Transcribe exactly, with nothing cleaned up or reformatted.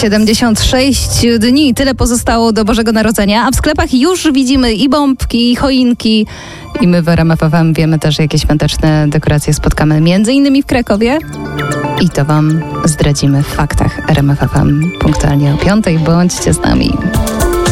siedemdziesiąt sześć dni, tyle pozostało do Bożego Narodzenia, a w sklepach już widzimy i bombki, i choinki. I my w R M F F M wiemy też, jakie świąteczne dekoracje spotkamy między innymi w Krakowie. I to wam zdradzimy w faktach R M F F M punktualnie o piątej. Bądźcie z nami.